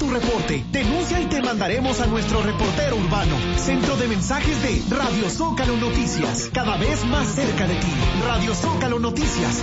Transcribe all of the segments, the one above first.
tu reporte. Denuncia y te mandaremos a nuestro reportero urbano. Centro de mensajes de Radio Zócalo Noticias. Cada vez más cerca de ti. Radio Zócalo Noticias.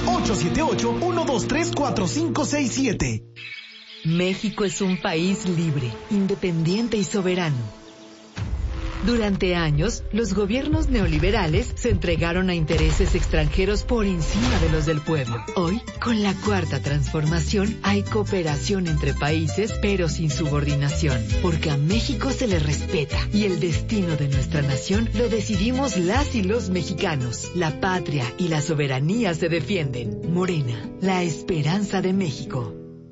878-123-4567. México es un país libre, independiente y soberano. Durante años, los gobiernos neoliberales se entregaron a intereses extranjeros por encima de los del pueblo. Hoy, con la Cuarta Transformación, hay cooperación entre países, pero sin subordinación, porque a México se le respeta y el destino de nuestra nación lo decidimos las y los mexicanos. La patria y la soberanía se defienden. Morena, la esperanza de México.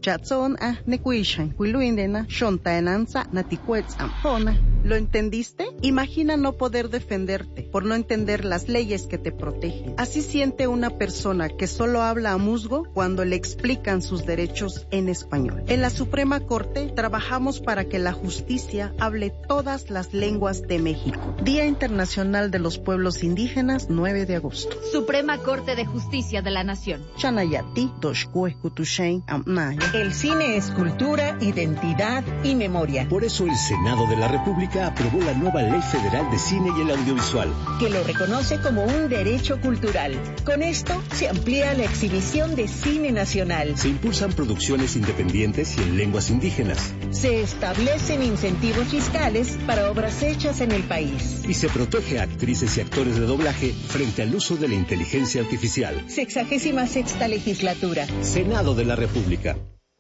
¿Lo entendiste? Imagina no poder defenderte por no entender las leyes que te protegen. Así siente una persona que solo habla a musgo cuando le explican sus derechos en español. En la Suprema Corte trabajamos para que la justicia hable todas las lenguas de México. Día Internacional de los Pueblos Indígenas, 9 de agosto. Suprema Corte de Justicia de la Nación. El cine es cultura, identidad y memoria. Por eso el Senado de la República aprobó la nueva Ley Federal de Cine y el Audiovisual, que lo reconoce como un derecho cultural. Con esto se amplía la exhibición de cine nacional. Se impulsan producciones independientes y en lenguas indígenas. Se establecen incentivos fiscales para obras hechas en el país. Y se protege a actrices y actores de doblaje frente al uso de la inteligencia artificial. 66ª legislatura. Senado de la República.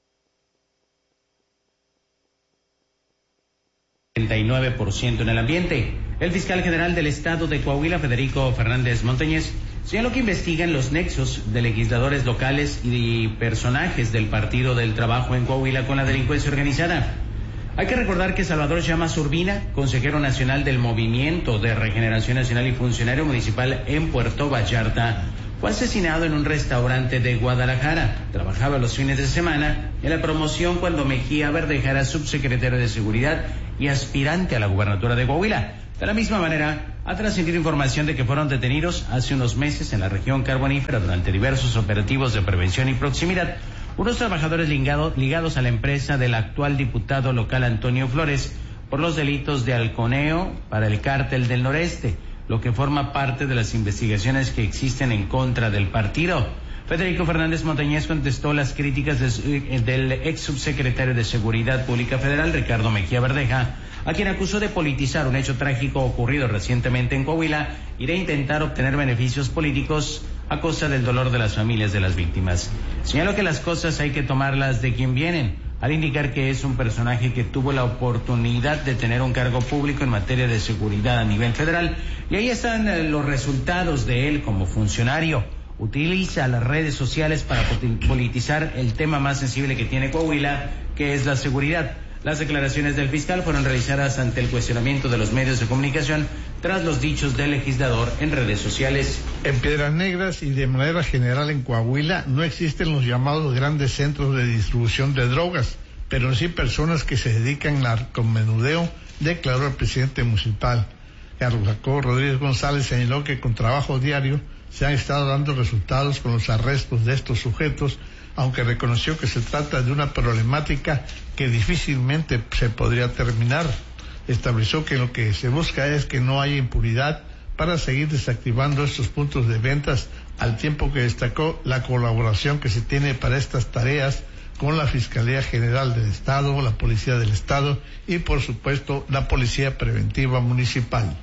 39% en el ambiente. El fiscal general del estado de Coahuila, Federico Fernández Montañez, señaló que investigan los nexos de legisladores locales y personajes del Partido del Trabajo en Coahuila con la delincuencia organizada. Hay que recordar que Salvador Llamas Urbina, consejero nacional del Movimiento de Regeneración Nacional y funcionario municipal en Puerto Vallarta, fue asesinado en un restaurante de Guadalajara. Trabajaba los fines de semana en la promoción cuando Mejía Verdeja era subsecretario de Seguridad y aspirante a la gubernatura de Coahuila. De la misma manera, ha trascendido información de que fueron detenidos hace unos meses en la región carbonífera durante diversos operativos de prevención y proximidad unos trabajadores ligados a la empresa del actual diputado local Antonio Flores por los delitos de halconeo para el cártel del noreste, lo que forma parte de las investigaciones que existen en contra del partido. Federico Fernández Montañez contestó las críticas del ex subsecretario de Seguridad Pública Federal, Ricardo Mejía Verdeja, a quien acusó de politizar un hecho trágico ocurrido recientemente en Coahuila y de intentar obtener beneficios políticos a costa del dolor de las familias de las víctimas. Señaló que las cosas hay que tomarlas de quien vienen, al indicar que es un personaje que tuvo la oportunidad de tener un cargo público en materia de seguridad a nivel federal, y ahí están los resultados de él como funcionario. Utiliza las redes sociales para politizar el tema más sensible que tiene Coahuila, que es la seguridad. Las declaraciones del fiscal fueron realizadas ante el cuestionamiento de los medios de comunicación tras los dichos del legislador en redes sociales. En Piedras Negras y de manera general en Coahuila no existen los llamados grandes centros de distribución de drogas, pero sí personas que se dedican al narcomenudeo, declaró el presidente municipal. Carlos Jacobo Rodríguez González señaló que con trabajo diario se han estado dando resultados con los arrestos de estos sujetos, aunque reconoció que se trata de una problemática que difícilmente se podría terminar. Estableció que lo que se busca es que no haya impunidad para seguir desactivando estos puntos de ventas, al tiempo que destacó la colaboración que se tiene para estas tareas con la Fiscalía General del Estado, la Policía del Estado y, por supuesto, la Policía Preventiva Municipal.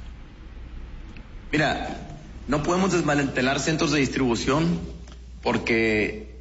Mira, no podemos desmantelar centros de distribución porque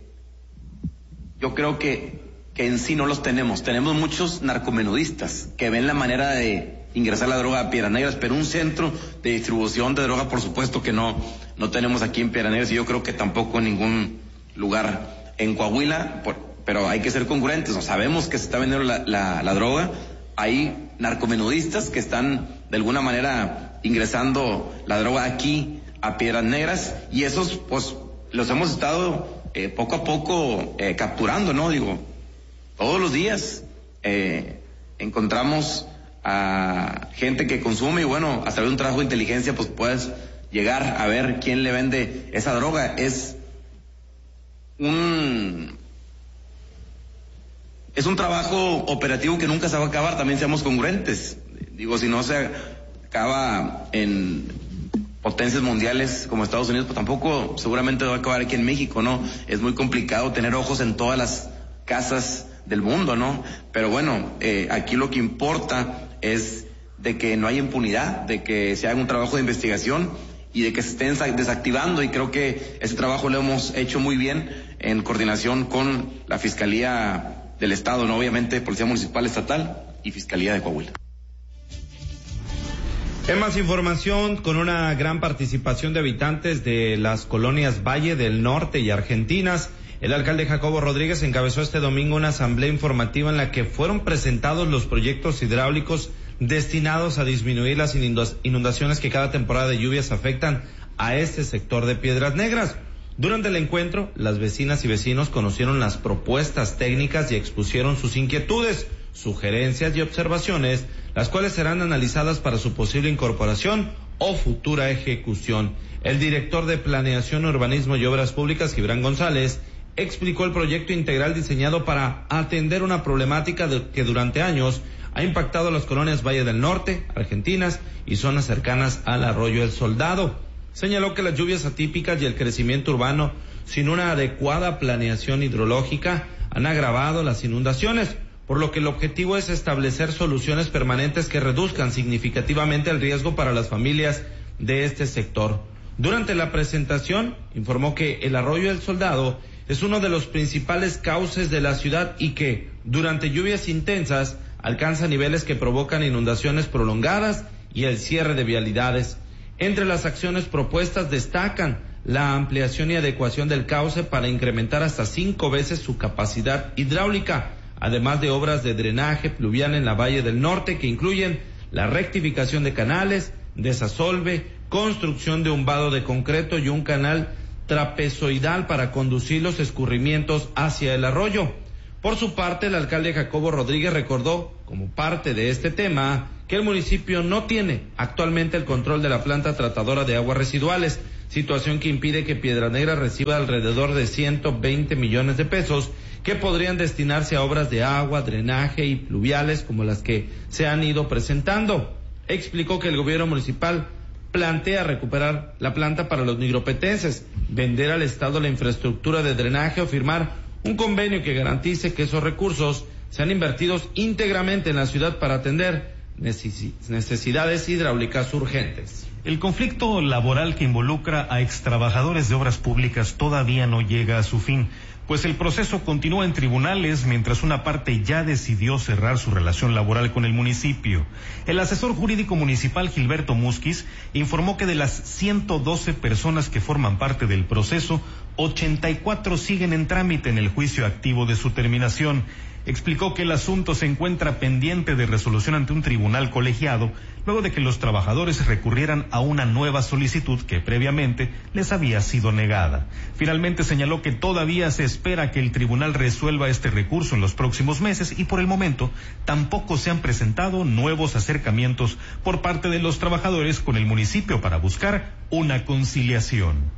yo creo que en sí no los tenemos. Tenemos muchos narcomenudistas que ven la manera de ingresar la droga a Piedras Negras, pero un centro de distribución de droga, por supuesto que no tenemos aquí en Piedras Negras, y yo creo que tampoco en ningún lugar en Coahuila, pero hay que ser congruentes. No sabemos que se está vendiendo la droga. Hay narcomenudistas que están de alguna manera ingresando la droga aquí a Piedras Negras, y esos pues los hemos estado poco a poco capturando, ¿no? Digo, todos los días encontramos a gente que consume, y bueno, a través de un trabajo de inteligencia pues puedes llegar a ver quién le vende esa droga. Es un es un trabajo operativo que nunca se va a acabar, también seamos congruentes. Digo, si no se acaba en potencias mundiales como Estados Unidos, pues tampoco seguramente va a acabar aquí en México, ¿no? Es muy complicado tener ojos en todas las casas del mundo, ¿no? Pero bueno, aquí lo que importa es de que no haya impunidad, de que se haga un trabajo de investigación y de que se estén desactivando, y creo que ese trabajo lo hemos hecho muy bien en coordinación con la Fiscalía del Estado, ¿no? Obviamente Policía Municipal Estatal y Fiscalía de Coahuila. En más información, con una gran participación de habitantes de las colonias Valle del Norte y Argentinas, el alcalde Jacobo Rodríguez encabezó este domingo una asamblea informativa en la que fueron presentados los proyectos hidráulicos destinados a disminuir las inundaciones que cada temporada de lluvias afectan a este sector de Piedras Negras. Durante el encuentro, las vecinas y vecinos conocieron las propuestas técnicas y expusieron sus inquietudes, sugerencias y observaciones, las cuales serán analizadas para su posible incorporación o futura ejecución. El director de Planeación, Urbanismo y Obras Públicas, Gibran González, explicó el proyecto integral diseñado para atender una problemática que durante años ha impactado a las colonias Valle del Norte, Argentinas y zonas cercanas al Arroyo El Soldado. Señaló que las lluvias atípicas y el crecimiento urbano sin una adecuada planeación hidrológica han agravado las inundaciones, por lo que el objetivo es establecer soluciones permanentes que reduzcan significativamente el riesgo para las familias de este sector. Durante la presentación, informó que el Arroyo El Soldado es uno de los principales cauces de la ciudad y que, durante lluvias intensas, alcanza niveles que provocan inundaciones prolongadas y el cierre de vialidades. Entre las acciones propuestas destacan la ampliación y adecuación del cauce para incrementar hasta 5 veces su capacidad hidráulica, además de obras de drenaje pluvial en la Valle del Norte que incluyen la rectificación de canales, desasolve, construcción de un vado de concreto y un canal trapezoidal para conducir los escurrimientos hacia el arroyo. Por su parte, el alcalde Jacobo Rodríguez recordó, como parte de este tema, que el municipio no tiene actualmente el control de la planta tratadora de aguas residuales, situación que impide que Piedras Negras reciba alrededor de 120 millones de pesos que podrían destinarse a obras de agua, drenaje y pluviales como las que se han ido presentando. Explicó que el gobierno municipal plantea recuperar la planta para los nigropetenses, vender al Estado la infraestructura de drenaje o firmar un convenio que garantice que esos recursos sean invertidos íntegramente en la ciudad para atender necesidades hidráulicas urgentes. El conflicto laboral que involucra a extrabajadores de obras públicas todavía no llega a su fin, pues el proceso continúa en tribunales mientras una parte ya decidió cerrar su relación laboral con el municipio. El asesor jurídico municipal Gilberto Musquiz informó que de las 112 personas que forman parte del proceso, 84 siguen en trámite en el juicio activo de su terminación. Explicó que el asunto se encuentra pendiente de resolución ante un tribunal colegiado, luego de que los trabajadores recurrieran a una nueva solicitud que previamente les había sido negada. Finalmente señaló que todavía se espera que el tribunal resuelva este recurso en los próximos meses y por el momento tampoco se han presentado nuevos acercamientos por parte de los trabajadores con el municipio para buscar una conciliación.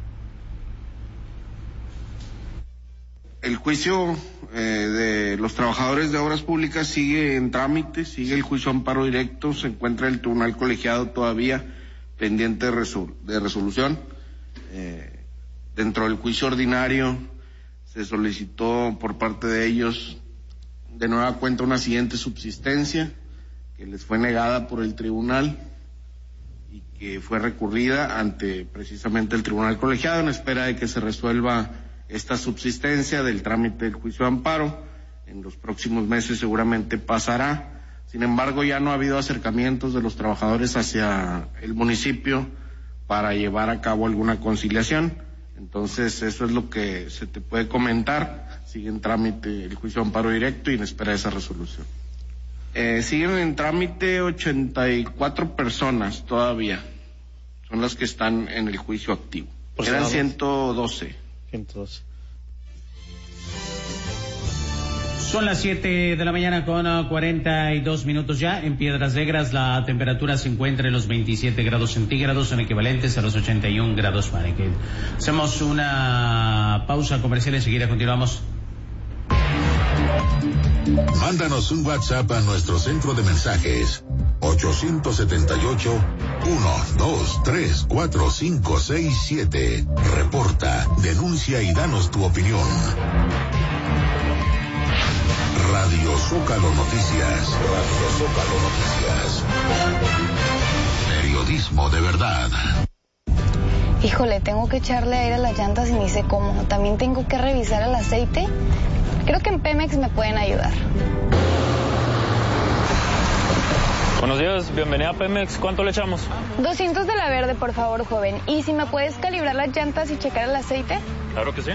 El juicio de los trabajadores de obras públicas sigue en trámite, sigue el juicio amparo directo, se encuentra el tribunal colegiado todavía pendiente de resolución. Dentro del juicio ordinario se solicitó por parte de ellos de nueva cuenta una siguiente subsistencia que les fue negada por el tribunal y que fue recurrida ante precisamente el tribunal colegiado en espera de que se resuelva esta subsistencia del trámite del juicio de amparo. En los próximos meses seguramente pasará. Sin embargo, ya no ha habido acercamientos de los trabajadores hacia el municipio para llevar a cabo alguna conciliación. Entonces, eso es lo que se te puede comentar. Sigue en trámite el juicio de amparo directo y en espera de esa resolución. Siguen en trámite 84 personas todavía. Son las que están en el juicio activo. Eran 112. Son las 7 de la mañana con 42 minutos ya. En Piedras Negras la temperatura se encuentra en los 27 grados centígrados, son equivalentes a los 81 grados Fahrenheit. Hacemos una pausa comercial, enseguida continuamos. Mándanos un WhatsApp a nuestro centro de mensajes 878-123-4567. Reporta, denuncia y danos tu opinión. Radio Zócalo Noticias. Radio Zócalo Noticias. Periodismo de verdad. Híjole, tengo que echarle aire a las llantas y ni sé cómo. También tengo que revisar el aceite. Creo que en Pemex me pueden ayudar. Buenos días, bienvenida a Pemex. ¿Cuánto le echamos? 200 de la verde, por favor, joven. ¿Y si me puedes calibrar las llantas y checar el aceite? Claro que sí.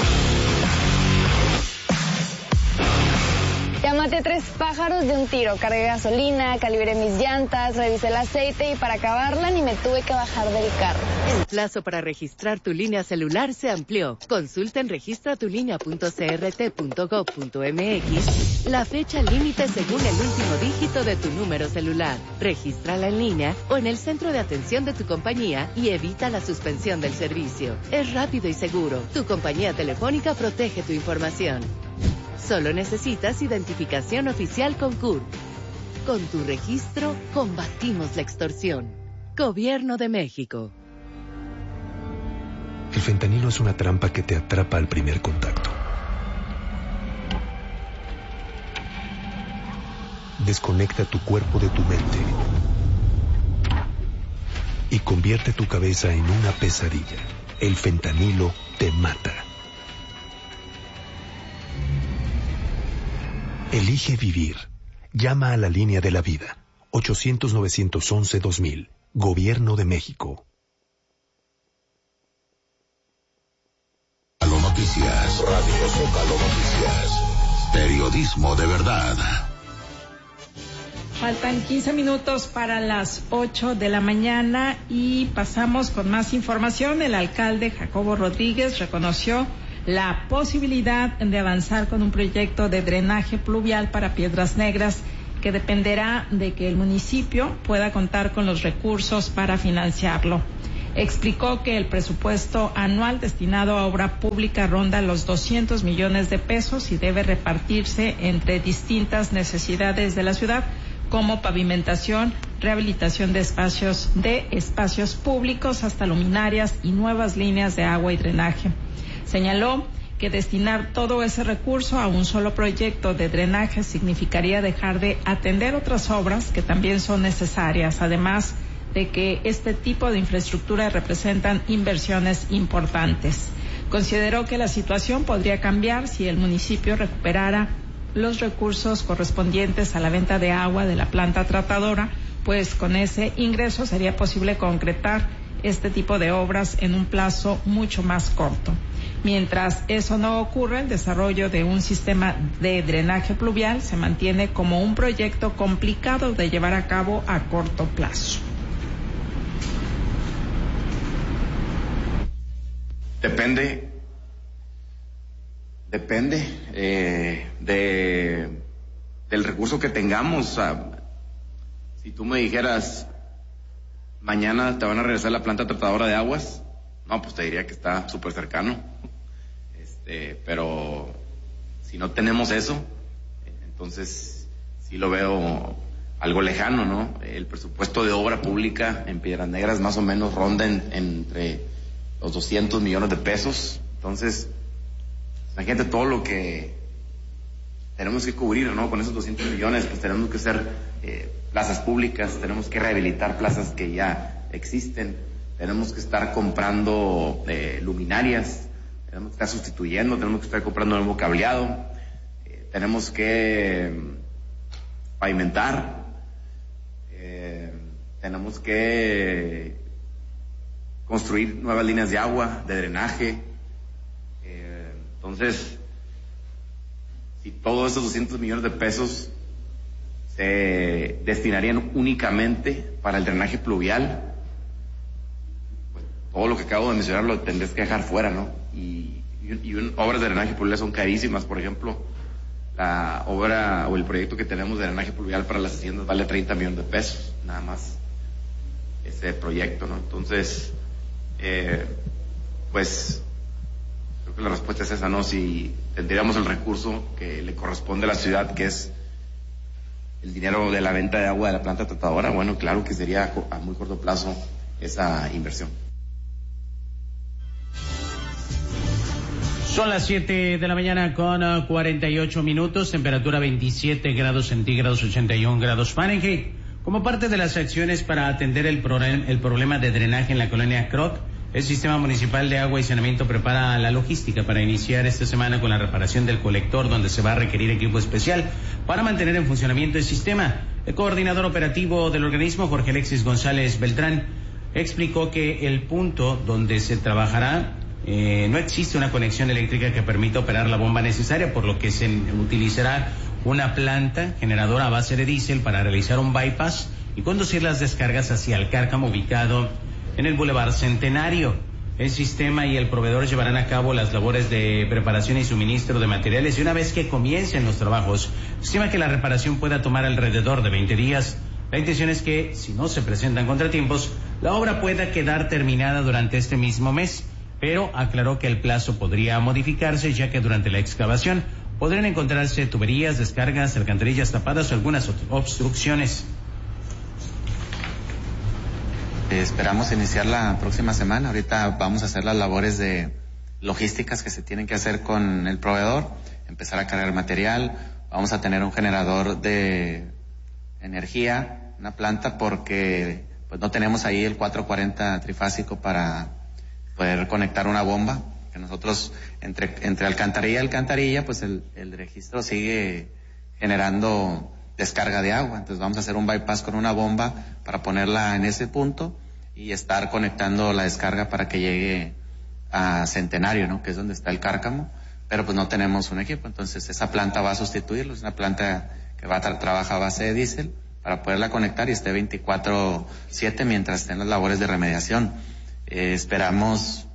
Ya maté 3 pájaros de un tiro. Cargué gasolina, calibré mis llantas, revisé el aceite y para acabarla ni me tuve que bajar del carro. El plazo para registrar tu línea celular se amplió. Consulta en registratulinea.crt.gov.mx la fecha límite según el último dígito de tu número celular. Regístrala en línea o en el centro de atención de tu compañía y evita la suspensión del servicio. Es rápido y seguro. Tu compañía telefónica protege tu información. Solo necesitas identificación oficial con CURP. Con tu registro, combatimos la extorsión. Gobierno de México. El fentanilo es una trampa que te atrapa al primer contacto. Desconecta tu cuerpo de tu mente y convierte tu cabeza en una pesadilla. El fentanilo te mata. Elige vivir. Llama a la línea de la vida. 800-911-2000. Gobierno de México. Zócalo Noticias. Radio Zócalo Noticias. Periodismo de verdad. Faltan 15 minutos para las 8 de la mañana y pasamos con más información. El alcalde Jacobo Rodríguez reconoció la posibilidad de avanzar con un proyecto de drenaje pluvial para Piedras Negras que dependerá de que el municipio pueda contar con los recursos para financiarlo. Explicó que el presupuesto anual destinado a obra pública ronda los 200 millones de pesos y debe repartirse entre distintas necesidades de la ciudad, como pavimentación, rehabilitación de espacios públicos hasta luminarias y nuevas líneas de agua y drenaje. Señaló que destinar todo ese recurso a un solo proyecto de drenaje significaría dejar de atender otras obras que también son necesarias, además de que este tipo de infraestructura representan inversiones importantes. Consideró que la situación podría cambiar si el municipio recuperara los recursos correspondientes a la venta de agua de la planta tratadora, pues con ese ingreso sería posible concretar este tipo de obras en un plazo mucho más corto. Mientras eso no ocurra, el desarrollo de un sistema de drenaje pluvial se mantiene como un proyecto complicado de llevar a cabo a corto plazo. Depende del recurso que tengamos. O sea, si tú me dijeras, mañana te van a regresar la planta tratadora de aguas, no, pues te diría que está súper cercano. Pero si no tenemos eso, entonces sí lo veo algo lejano, ¿no? El presupuesto de obra pública en Piedras Negras más o menos ronda entre los 200 millones de pesos. Entonces, imagínate todo lo que tenemos que cubrir, ¿no? Con esos 200 millones, pues tenemos que hacer plazas públicas, tenemos que rehabilitar plazas que ya existen, tenemos que estar comprando luminarias, tenemos que estar sustituyendo, tenemos que estar comprando nuevo cableado, tenemos que pavimentar, tenemos que construir nuevas líneas de agua, de drenaje. Entonces, si todos esos 200 millones de pesos se destinarían únicamente para el drenaje pluvial, pues todo lo que acabo de mencionar lo tendrías que dejar fuera, ¿no? Y obras de drenaje pluvial son carísimas. Por ejemplo, la obra o el proyecto que tenemos de drenaje pluvial para las haciendas vale 30 millones de pesos, nada más ese proyecto, ¿no? Entonces, pues Creo que la respuesta es esa, ¿no? Si tendríamos el recurso que le corresponde a la ciudad, que es el dinero de la venta de agua de la planta tratadora, bueno, claro que sería a muy corto plazo esa inversión. Son las 7 de la mañana con 48 minutos, temperatura 27 grados centígrados, 81 grados Fahrenheit. Como parte de las acciones para atender el problema de drenaje en la colonia Croc, el Sistema Municipal de Agua y Saneamiento prepara la logística para iniciar esta semana con la reparación del colector, donde se va a requerir equipo especial para mantener en funcionamiento el sistema. El coordinador operativo del organismo, Jorge Alexis González Beltrán, explicó que el punto donde se trabajará no existe una conexión eléctrica que permita operar la bomba necesaria, por lo que se utilizará una planta generadora a base de diésel para realizar un bypass y conducir las descargas hacia el cárcamo ubicado en el Boulevard Centenario. El sistema y el proveedor llevarán a cabo las labores de preparación y suministro de materiales, y una vez que comiencen los trabajos, se estima que la reparación pueda tomar alrededor de 20 días. La intención es que, si no se presentan contratiempos, la obra pueda quedar terminada durante este mismo mes, pero aclaró que el plazo podría modificarse, ya que durante la excavación podrían encontrarse tuberías, descargas, alcantarillas tapadas o algunas obstrucciones. Esperamos iniciar la próxima semana. Ahorita vamos a hacer las labores de logísticas que se tienen que hacer con el proveedor, empezar a cargar material. Vamos a tener un generador de energía, una planta, porque pues no tenemos ahí el 440 trifásico para poder conectar una bomba, que nosotros entre alcantarilla y alcantarilla, pues el registro sigue generando descarga de agua. Entonces vamos a hacer un bypass con una bomba para ponerla en ese punto y estar conectando la descarga para que llegue a Centenario, ¿no? Que es donde está el cárcamo, pero pues no tenemos un equipo. Entonces esa planta va a sustituirlo, es una planta que trabaja a base de diésel para poderla conectar y esté 24/7 mientras estén las labores de remediación. Esperamos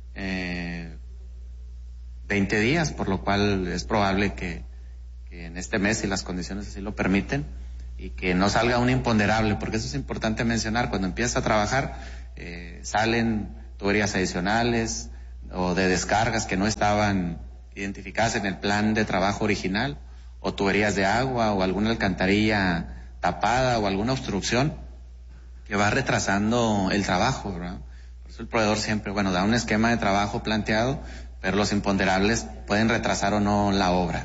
20 días, por lo cual es probable que en este mes, si las condiciones así lo permiten, y que no salga un imponderable, porque eso es importante mencionar. Cuando empiezas a trabajar, salen tuberías adicionales o de descargas que no estaban identificadas en el plan de trabajo original, o tuberías de agua o alguna alcantarilla tapada o alguna obstrucción que va retrasando el trabajo, ¿verdad? Por eso el proveedor siempre, da un esquema de trabajo planteado, pero los imponderables pueden retrasar o no la obra.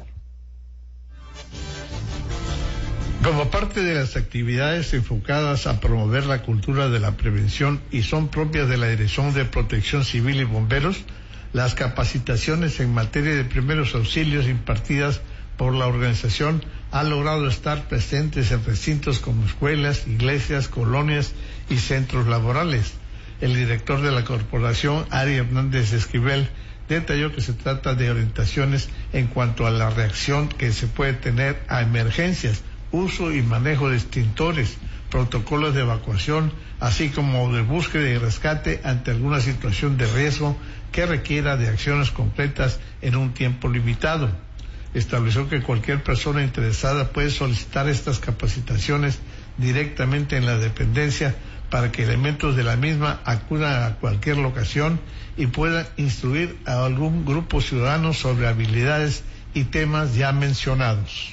Como parte de las actividades enfocadas a promover la cultura de la prevención y son propias de la Dirección de Protección Civil y Bomberos, las capacitaciones en materia de primeros auxilios impartidas por la organización han logrado estar presentes en recintos como escuelas, iglesias, colonias y centros laborales. El director de la corporación, Ari Hernández Esquivel, detalló que se trata de orientaciones en cuanto a la reacción que se puede tener a emergencias, uso y manejo de extintores, protocolos de evacuación, así como de búsqueda y rescate ante alguna situación de riesgo que requiera de acciones concretas en un tiempo limitado. Estableció que cualquier persona interesada puede solicitar estas capacitaciones directamente en la dependencia para que elementos de la misma acudan a cualquier locación y puedan instruir a algún grupo ciudadano sobre habilidades y temas ya mencionados.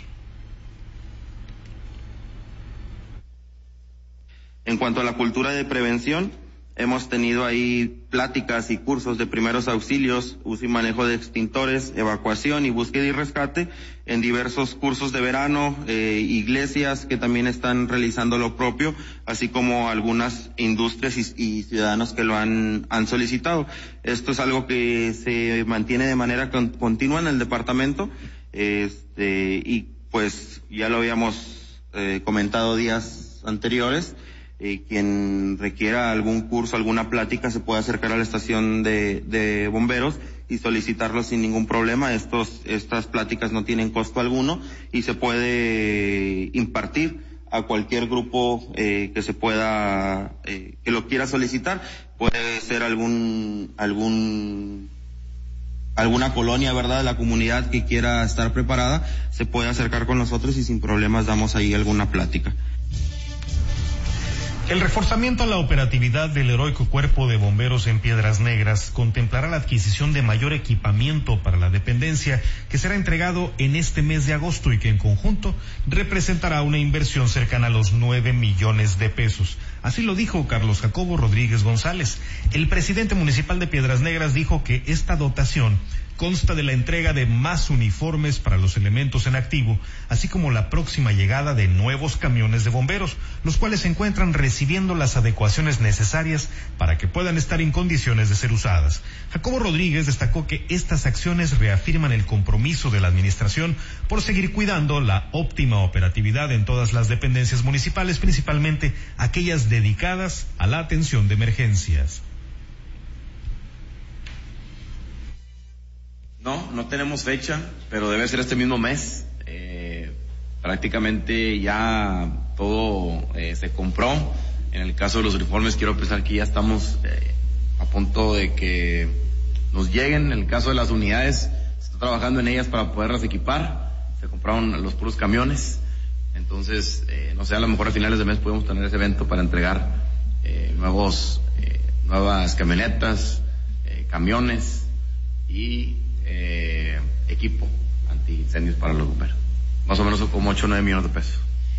En cuanto a la cultura de prevención, hemos tenido ahí pláticas y cursos de primeros auxilios, uso y manejo de extintores, evacuación y búsqueda y rescate en diversos cursos de verano, iglesias que también están realizando lo propio, así como algunas industrias y ciudadanos que lo han solicitado. Esto es algo que se mantiene de manera continua en el departamento, y pues ya lo habíamos comentado días anteriores. Quien requiera algún curso, alguna plática, se puede acercar a la estación de bomberos y solicitarlo sin ningún problema. Estas pláticas no tienen costo alguno y se puede impartir a cualquier grupo que se pueda, que lo quiera solicitar. Puede ser alguna colonia, ¿verdad?, de la comunidad que quiera estar preparada, se puede acercar con nosotros y sin problemas damos ahí alguna plática. El reforzamiento a la operatividad del heroico Cuerpo de Bomberos en Piedras Negras contemplará la adquisición de mayor equipamiento para la dependencia que será entregado en este mes de agosto y que en conjunto representará una inversión cercana a los 9 millones de pesos. Así lo dijo Carlos Jacobo Rodríguez González. El presidente municipal de Piedras Negras dijo que esta dotación consta de la entrega de más uniformes para los elementos en activo, así como la próxima llegada de nuevos camiones de bomberos, los cuales se encuentran recibiendo las adecuaciones necesarias para que puedan estar en condiciones de ser usadas. Jacobo Rodríguez destacó que estas acciones reafirman el compromiso de la administración por seguir cuidando la óptima operatividad en todas las dependencias municipales, principalmente aquellas dedicadas a la atención de emergencias. No tenemos fecha, pero debe ser este mismo mes. Prácticamente ya todo se compró. En el caso de los uniformes, quiero pensar que ya estamos a punto de que nos lleguen. En el caso de las unidades, se está trabajando en ellas para poderlas equipar. Se compraron los puros camiones. Entonces, no sé, a lo mejor a finales de mes podemos tener ese evento para entregar nuevas camionetas, camiones y equipo antiincendios para los bomberos. Más o menos como 8 o 9 millones de pesos.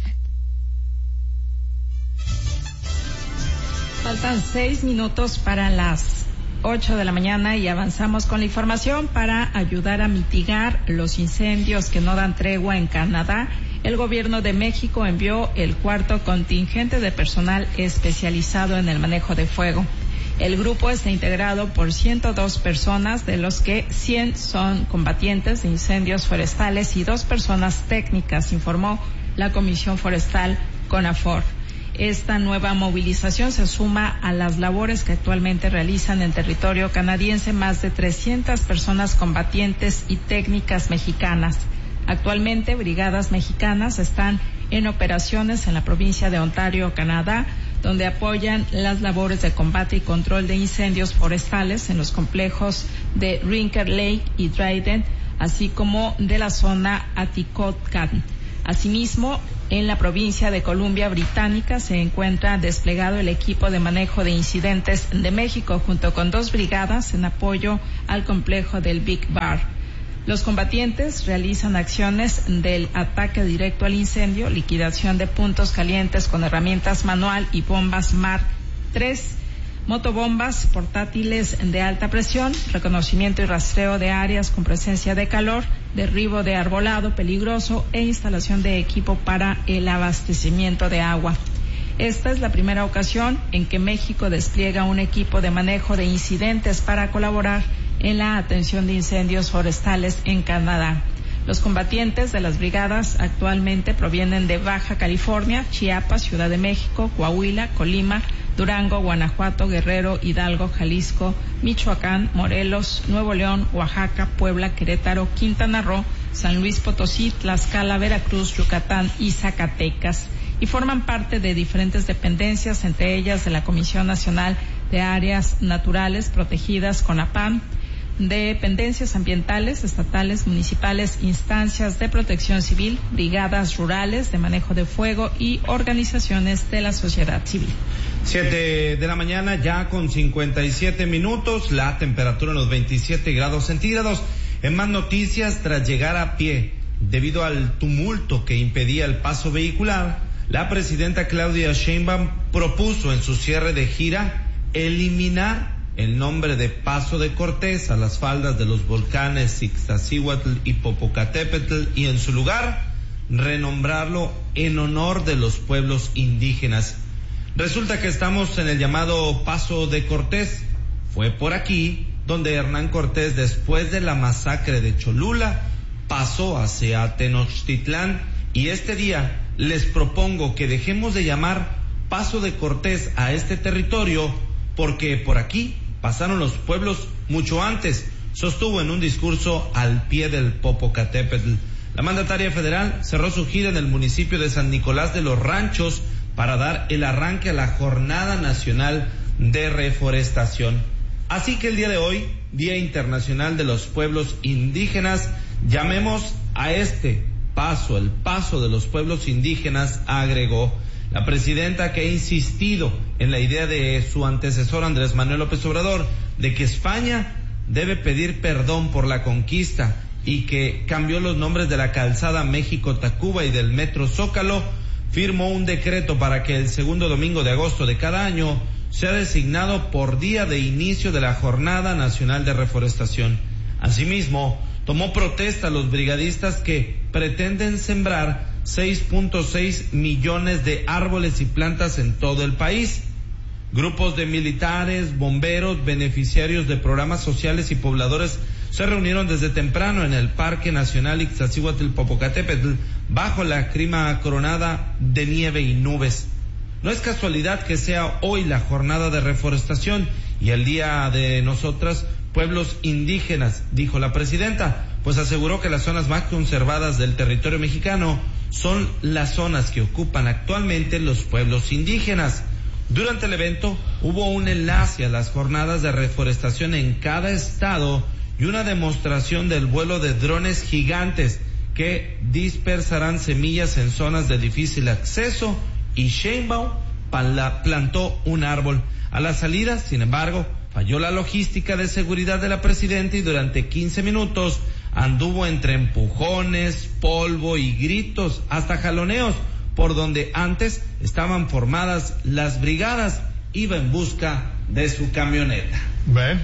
Faltan 6 minutos para las 8 de la mañana y avanzamos con la información. Para ayudar a mitigar los incendios que no dan tregua en Canadá, el gobierno de México envió el 4º contingente de personal especializado en el manejo de fuego. El grupo está integrado por 102 personas, de los que 100 son combatientes de incendios forestales y 2 personas técnicas, informó la Comisión Forestal CONAFOR. Esta nueva movilización se suma a las labores que actualmente realizan en territorio canadiense más de 300 personas combatientes y técnicas mexicanas. Actualmente, brigadas mexicanas están en operaciones en la provincia de Ontario, Canadá, donde apoyan las labores de combate y control de incendios forestales en los complejos de Rinker Lake y Dryden, así como de la zona Atikokan. Asimismo, en la provincia de Columbia Británica se encuentra desplegado el equipo de manejo de incidentes de México junto con 2 brigadas en apoyo al complejo del Big Bar. Los combatientes realizan acciones del ataque directo al incendio, liquidación de puntos calientes con herramientas manual y bombas Mark III, motobombas portátiles de alta presión, reconocimiento y rastreo de áreas con presencia de calor, derribo de arbolado peligroso e instalación de equipo para el abastecimiento de agua. Esta es la primera ocasión en que México despliega un equipo de manejo de incidentes para colaborar en la atención de incendios forestales en Canadá. Los combatientes de las brigadas actualmente provienen de Baja California, Chiapas, Ciudad de México, Coahuila, Colima, Durango, Guanajuato, Guerrero, Hidalgo, Jalisco, Michoacán, Morelos, Nuevo León, Oaxaca, Puebla, Querétaro, Quintana Roo, San Luis Potosí, Tlaxcala, Veracruz, Yucatán y Zacatecas. Y forman parte de diferentes dependencias, entre ellas de la Comisión Nacional de Áreas Naturales Protegidas, CONAPAM, dependencias ambientales, estatales, municipales, instancias de protección civil, brigadas rurales de manejo de fuego y organizaciones de la sociedad civil. 7 de la mañana, ya con 57 minutos, la temperatura en los 27 grados centígrados. En más noticias, tras llegar a pie, debido al tumulto que impedía el paso vehicular, la presidenta Claudia Sheinbaum propuso en su cierre de gira eliminar el nombre de Paso de Cortés a las faldas de los volcanes Iztaccíhuatl y Popocatépetl y en su lugar renombrarlo en honor de los pueblos indígenas. Resulta que estamos en el llamado Paso de Cortés. Fue por aquí donde Hernán Cortés, después de la masacre de Cholula, pasó hacia Tenochtitlán, y este día les propongo que dejemos de llamar Paso de Cortés a este territorio, porque por aquí pasaron los pueblos mucho antes, sostuvo en un discurso al pie del Popocatépetl. La mandataria federal cerró su gira en el municipio de San Nicolás de los Ranchos para dar el arranque a la Jornada Nacional de Reforestación. Así que el día de hoy, Día Internacional de los Pueblos Indígenas, llamemos a este paso, el paso de los pueblos indígenas, agregó. La presidenta, que ha insistido en la idea de su antecesor Andrés Manuel López Obrador de que España debe pedir perdón por la conquista y que cambió los nombres de la calzada México-Tacuba y del metro Zócalo, firmó un decreto para que el segundo domingo de agosto de cada año sea designado por día de inicio de la Jornada Nacional de Reforestación. Asimismo, tomó protesta a los brigadistas que pretenden sembrar 6.6 millones de árboles y plantas en todo el país. Grupos de militares, bomberos, beneficiarios de programas sociales y pobladores se reunieron desde temprano en el Parque Nacional Ixtaccíhuatl-Popocatépetl bajo la crima coronada de nieve y nubes. No es casualidad que sea hoy la jornada de reforestación y el día de nosotras, pueblos indígenas, dijo la presidenta, pues aseguró que las zonas más conservadas del territorio mexicano son las zonas que ocupan actualmente los pueblos indígenas. Durante el evento hubo un enlace a las jornadas de reforestación en cada estado y una demostración del vuelo de drones gigantes que dispersarán semillas en zonas de difícil acceso, y Sheinbaum plantó un árbol. A la salida, sin embargo, falló la logística de seguridad de la presidenta y durante 15 minutos anduvo entre empujones, polvo y gritos, hasta jaloneos, por donde antes estaban formadas las brigadas. Iba en busca de su camioneta. Bueno,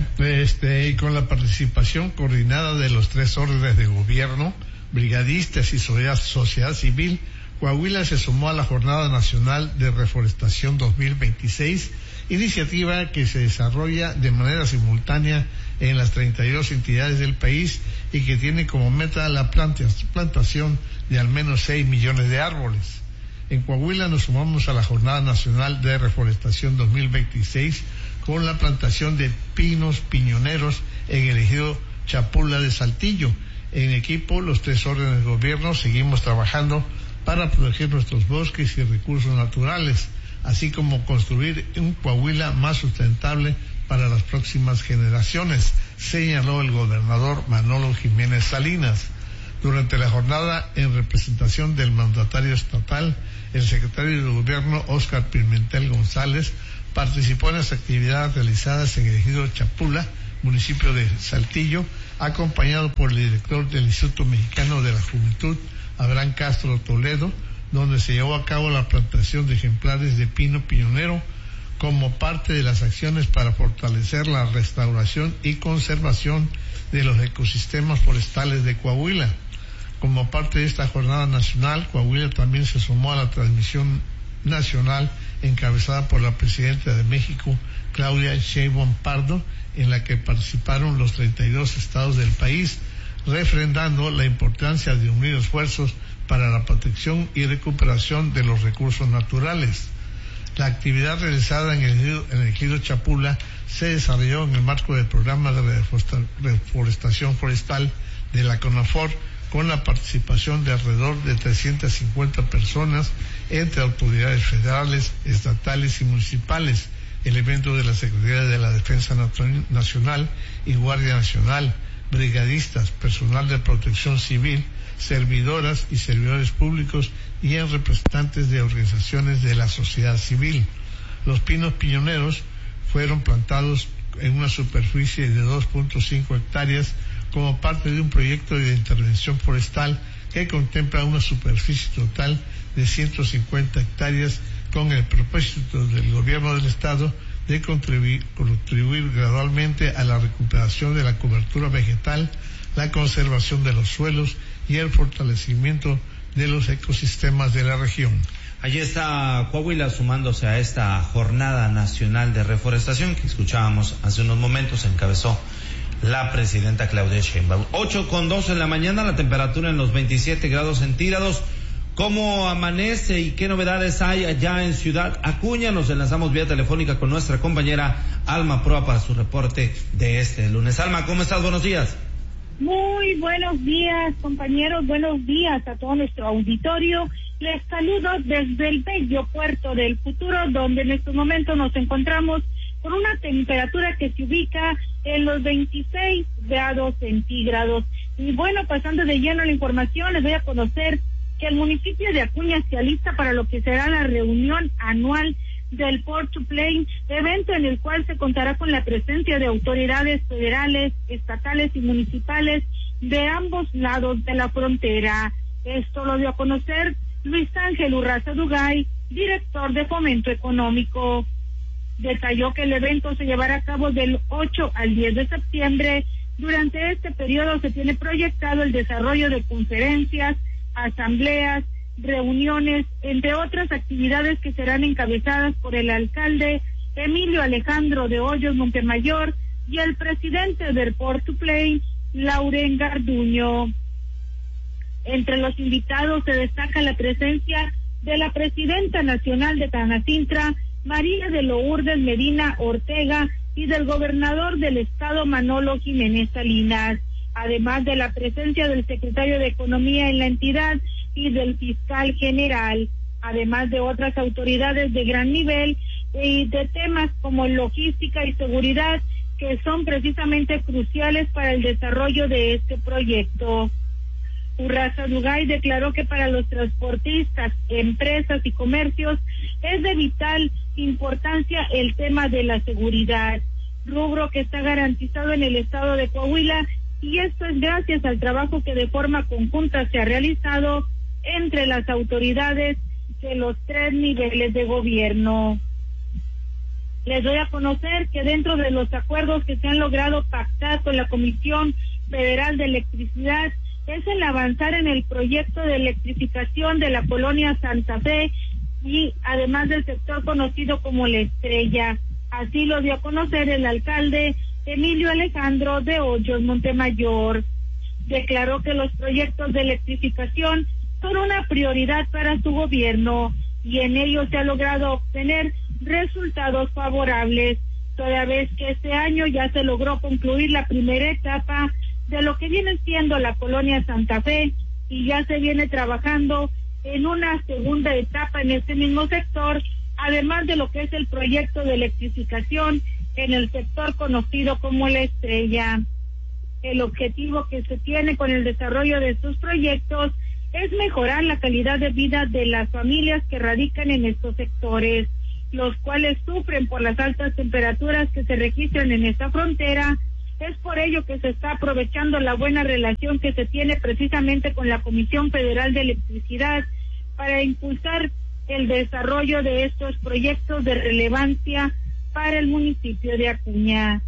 y con la participación coordinada de los 3 órdenes de gobierno, brigadistas y sociedad civil, Coahuila se sumó a la Jornada Nacional de Reforestación 2026, iniciativa que se desarrolla de manera simultánea en las 32 entidades del país y que tiene como meta la plantación de al menos 6 millones de árboles. En Coahuila nos sumamos a la Jornada Nacional de Reforestación 2026 con la plantación de pinos piñoneros en el ejido Chapula de Saltillo. En equipo, los 3 órdenes de gobierno seguimos trabajando para proteger nuestros bosques y recursos naturales, así como construir un Coahuila más sustentable para las próximas generaciones, señaló el gobernador Manolo Jiménez Salinas. Durante la jornada, en representación del mandatario estatal, el secretario de Gobierno, Óscar Pimentel González, participó en las actividades realizadas en el ejido Chapula, municipio de Saltillo, acompañado por el director del Instituto Mexicano de la Juventud, Abraham Castro Toledo, donde se llevó a cabo la plantación de ejemplares de pino piñonero como parte de las acciones para fortalecer la restauración y conservación de los ecosistemas forestales de Coahuila. Como parte de esta jornada nacional, Coahuila también se sumó a la transmisión nacional encabezada por la presidenta de México, Claudia Sheinbaum Pardo, en la que participaron los 32 estados del país, refrendando la importancia de unir esfuerzos para la protección y recuperación de los recursos naturales. La actividad realizada en el ejido Chapula se desarrolló en el marco del programa de reforestación forestal de la CONAFOR, con la participación de alrededor de 350 personas entre autoridades federales, estatales y municipales, elementos de la Secretaría de la Defensa Nacional y Guardia Nacional, brigadistas, personal de protección civil, servidoras y servidores públicos y en representantes de organizaciones de la sociedad civil. Los pinos piñoneros fueron plantados en una superficie de 2.5 hectáreas como parte de un proyecto de intervención forestal que contempla una superficie total de 150 hectáreas con el propósito del gobierno del estado de contribuir gradualmente a la recuperación de la cobertura vegetal, la conservación de los suelos y el fortalecimiento de los ecosistemas de la región. Allí está Coahuila sumándose a esta Jornada Nacional de Reforestación que escuchábamos hace unos momentos, encabezó la presidenta Claudia Sheinbaum. 8:02 en la mañana, la temperatura en los 27 grados centígrados. ¿Cómo amanece y qué novedades hay allá en Ciudad Acuña? Nos enlazamos vía telefónica con nuestra compañera Alma Proa para su reporte de este lunes. Alma, ¿cómo estás? Buenos días. Muy buenos días, compañeros. Buenos días a todo nuestro auditorio. Les saludo desde el bello puerto del Futuro, donde en estos momentos nos encontramos con una temperatura que se ubica en los 26 grados centígrados. Y bueno, pasando de lleno a la información, les voy a conocer que el municipio de Acuña se alista para lo que será la reunión anual del Port to Play, evento en el cual se contará con la presencia de autoridades federales, estatales y municipales de ambos lados de la frontera. Esto lo dio a conocer Luis Ángel Urraza Dugay, director de Fomento Económico. Detalló que el evento se llevará a cabo del 8 al 10 de septiembre. Durante este periodo se tiene proyectado el desarrollo de conferencias, asambleas, reuniones, entre otras actividades que serán encabezadas por el alcalde Emilio Alejandro de Hoyos Montemayor y el presidente del Port to Play, Lauren Garduño. Entre los invitados se destaca la presencia de la presidenta nacional de Tanacintra, María de Lourdes Medina Ortega, y del gobernador del estado, Manolo Jiménez Salinas, además de la presencia del secretario de Economía en la entidad y del fiscal general, además de otras autoridades de gran nivel y de temas como logística y seguridad, que son precisamente cruciales para el desarrollo de este proyecto. Urraza Dugay declaró que para los transportistas, empresas y comercios es de vital importancia el tema de la seguridad, rubro que está garantizado en el estado de Coahuila, y esto es gracias al trabajo que de forma conjunta se ha realizado entre las autoridades de los 3 niveles de gobierno. Les doy a conocer que dentro de los acuerdos que se han logrado pactar con la Comisión Federal de Electricidad es el avanzar en el proyecto de electrificación de la colonia Santa Fe y además del sector conocido como La Estrella. Así lo dio a conocer el alcalde Emilio Alejandro de Hoyos Montemayor. Declaró que los proyectos de electrificación son una prioridad para su gobierno y en ello se ha logrado obtener resultados favorables, toda vez que este año ya se logró concluir la primera etapa de lo que viene siendo la colonia Santa Fe y ya se viene trabajando en una segunda etapa en este mismo sector, además de lo que es el proyecto de electrificación en el sector conocido como La Estrella. El objetivo que se tiene con el desarrollo de estos proyectos es mejorar la calidad de vida de las familias que radican en estos sectores, los cuales sufren por las altas temperaturas que se registran en esta frontera. Es por ello que se está aprovechando la buena relación que se tiene precisamente con la Comisión Federal de Electricidad para impulsar el desarrollo de estos proyectos de relevancia para el municipio de Acuña.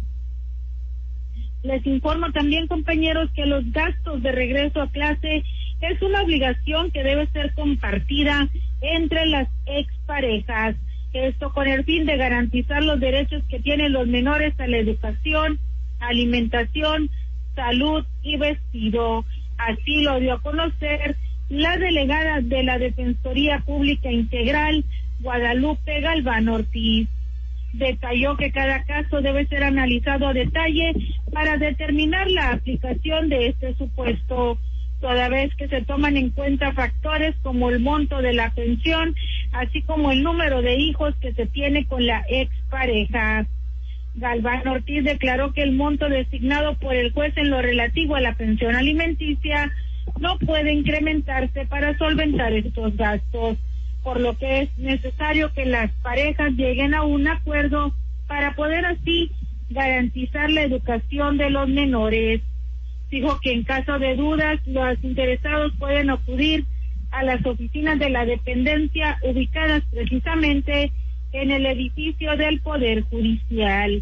Les informo también, compañeros, que los gastos de regreso a clase es una obligación que debe ser compartida entre las exparejas. Esto con el fin de garantizar los derechos que tienen los menores a la educación, alimentación, salud y vestido. Así lo dio a conocer la delegada de la Defensoría Pública Integral, Guadalupe Galván Ortiz. Detalló que cada caso debe ser analizado a detalle para determinar la aplicación de este supuesto, toda vez que se toman en cuenta factores como el monto de la pensión, así como el número de hijos que se tiene con la expareja. Galván Ortiz declaró que el monto designado por el juez en lo relativo a la pensión alimenticia no puede incrementarse para solventar estos gastos, por lo que es necesario que las parejas lleguen a un acuerdo para poder así garantizar la educación de los menores. Dijo que en caso de dudas, los interesados pueden acudir a las oficinas de la dependencia ubicadas precisamente en el edificio del Poder Judicial.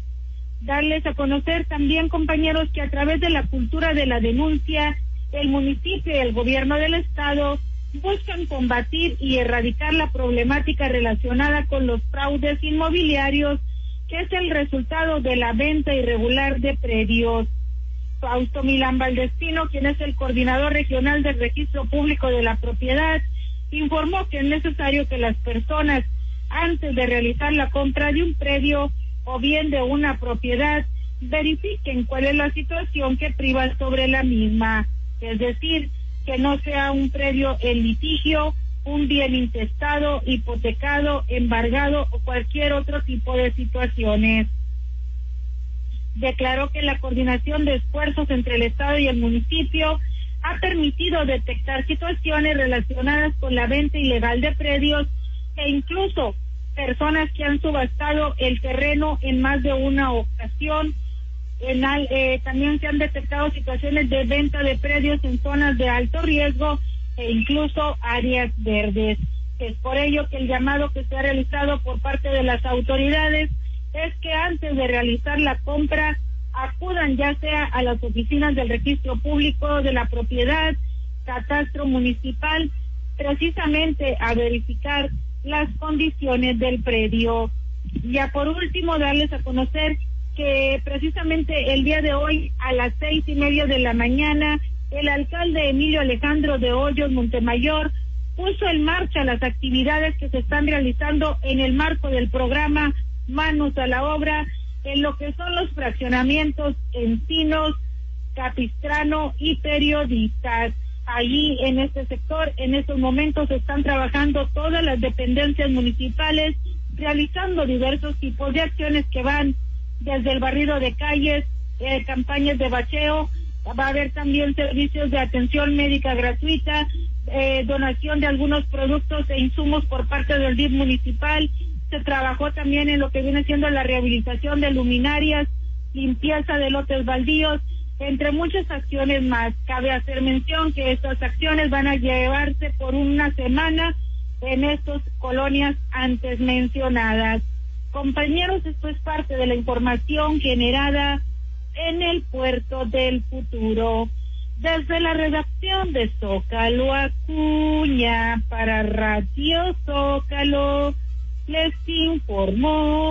Darles a conocer también, compañeros, que a través de la cultura de la denuncia, el municipio y el gobierno del estado buscan combatir y erradicar la problemática relacionada con los fraudes inmobiliarios, que es el resultado de la venta irregular de predios. Fausto Milán Valdespino, quien es el coordinador regional del Registro Público de la Propiedad, informó que es necesario que las personas, antes de realizar la compra de un predio o bien de una propiedad, verifiquen cuál es la situación que priva sobre la misma, es decir, que no sea un predio en litigio, un bien intestado, hipotecado, embargado o cualquier otro tipo de situaciones. Declaró que la coordinación de esfuerzos entre el Estado y el municipio ha permitido detectar situaciones relacionadas con la venta ilegal de predios e incluso personas que han subastado el terreno en más de una ocasión. También se han detectado situaciones de venta de predios en zonas de alto riesgo e incluso áreas verdes. Es por ello que el llamado que se ha realizado por parte de las autoridades es que antes de realizar la compra acudan ya sea a las oficinas del registro público de la propiedad, catastro municipal, precisamente a verificar las condiciones del predio. Ya por último, darles a conocer que precisamente el día de hoy a las 6:30 de la mañana, el alcalde Emilio Alejandro de Hoyos Montemayor puso en marcha las actividades que se están realizando en el marco del programa Manos a la Obra, en lo que son los fraccionamientos Encinos, Capistrano y Periodistas. Allí en este sector, en estos momentos están trabajando todas las dependencias municipales, realizando diversos tipos de acciones que van desde el barrido de calles, campañas de bacheo, va a haber también servicios de atención médica gratuita, donación de algunos productos e insumos por parte del DIF municipal. Se trabajó también en lo que viene siendo la rehabilitación de luminarias, limpieza de lotes baldíos, entre muchas acciones más. Cabe hacer mención que estas acciones van a llevarse por una semana en estas colonias antes mencionadas. Compañeros, esto es parte de la información generada en el Puerto del Futuro. Desde la redacción de Zócalo Acuña para Radio Zócalo, les informó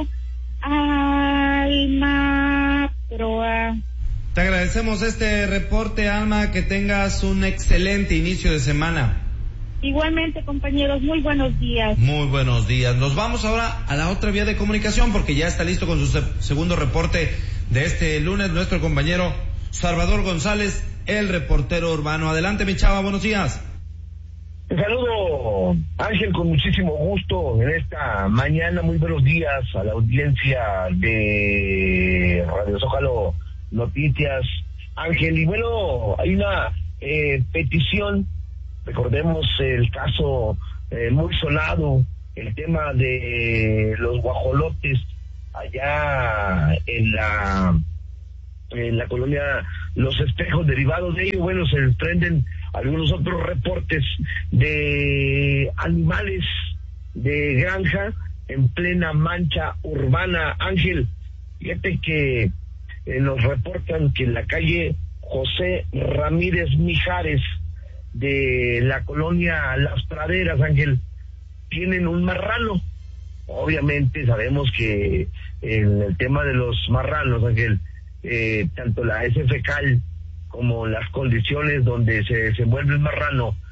Alma Proa. Te agradecemos este reporte, Alma, que tengas un excelente inicio de semana. Igualmente, compañeros, muy buenos días. Muy buenos días. Nos vamos ahora a la otra vía de comunicación porque ya está listo con su segundo reporte de este lunes nuestro compañero Salvador González, el reportero urbano. Adelante, mi chava, buenos días. Te saludo, Ángel, con muchísimo gusto en esta mañana. Muy buenos días a la audiencia de Radio Zócalo Noticias, Ángel. Y bueno, hay una petición. Recordemos el caso muy sonado, el tema de los guajolotes allá en la colonia Los Espejos. Derivados de ello, bueno, se desprenden algunos otros reportes de animales de granja en plena mancha urbana. Ángel, fíjate que nos reportan que en la calle José Ramírez Mijares de la colonia Las Praderas, Ángel, tienen un marrano. Obviamente sabemos que en el tema de los marranos, Ángel, tanto la heces fecal como las condiciones donde se desenvuelve el marrano